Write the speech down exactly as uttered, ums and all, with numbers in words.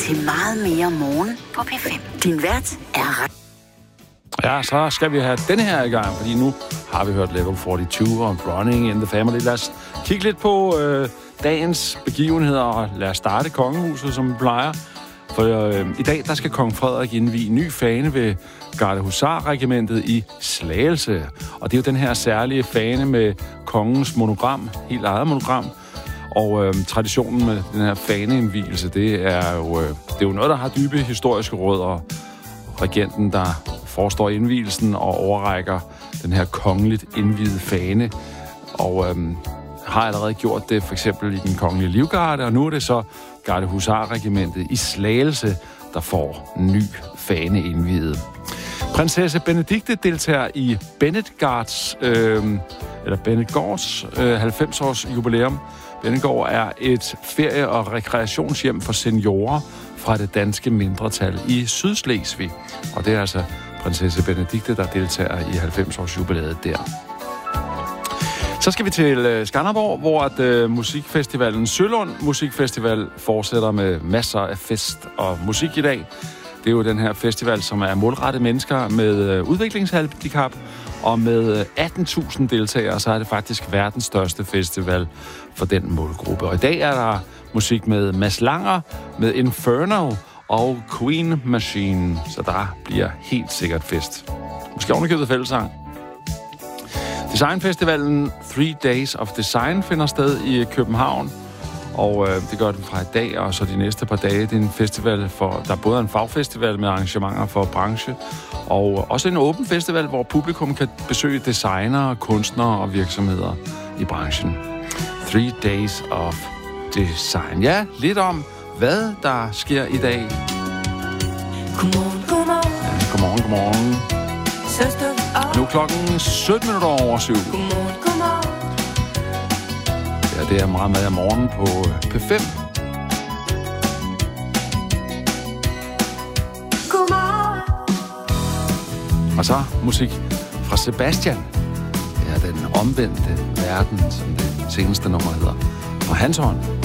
til meget mere morgen på P fem. Din vært er... Ja, så skal vi have denne her i gang, fordi nu har vi hørt Level fireogfyrre og Running in the Family. Lad os kigge lidt på øh, dagens begivenheder, og lad os starte kongehuset, som vi plejer. For øh, i dag, der skal kong Frederik indvie ny fane ved Gardehusarregimentet i Slagelse. Og det er jo den her særlige fane med kongens monogram, helt eget monogram. Og øh, traditionen med den her faneindvielse, det er jo, øh, det er jo noget, der har dybe historiske rødder. Regenten, der forestår indvielsen og overrækker den her kongeligt indviede fane. Og øh, har allerede gjort det for eksempel i den kongelige livgarde, og nu er det så Gardehusarregimentet i Slagelse, der får ny fane indviet. Prinsesse Benedikte deltager i Benedgards, øh, eller Benedgårds øh, halvfems-års jubilæum. Benedgård er et ferie- og rekreationshjem for seniorer fra det danske mindretal i Sydslesvig. Og det er altså prinsesse Benedikte, der deltager i halvfems-års jubilæet der. Så skal vi til Skanderborg, hvor at, uh, musikfestivalen Sølund Musikfestival fortsætter med masser af fest og musik i dag. Det er jo den her festival, som er målrettet mennesker med uh, udviklingshandicap, og med atten tusind deltagere, så er det faktisk verdens største festival for den målgruppe. Og i dag er der musik med Mads Langer, med Inferno og Queen Machine, så der bliver helt sikkert fest. Måske ovenikøbet fællesang. Designfestivalen Three Days of Design finder sted i København, og øh, det gør den fra i dag, og så de næste par dage. Det er en festival, for, der er både en fagfestival med arrangementer for branche, og også en åben festival, hvor publikum kan besøge designere, kunstnere og virksomheder i branchen. Three Days of Design. Ja, lidt om, hvad der sker i dag. Godmorgen, godmorgen. Ja, godmorgen, godmorgen. Søster, nu er klokken sytten minutter over syv. Godmorgen, godmorgen. Ja, det er meget med af morgenen på P fem. Godmorgen. Og så musik fra Sebastian. Det er den omvendte verden, som det seneste nummer hedder. Og hans hånd.